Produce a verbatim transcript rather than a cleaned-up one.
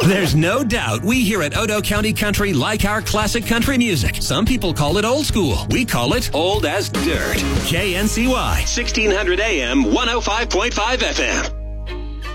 There's no doubt we here at Odo County Country like our classic country music. Some people call it old school. We call it old as dirt. K N C Y, sixteen hundred A M, one oh five point five F M.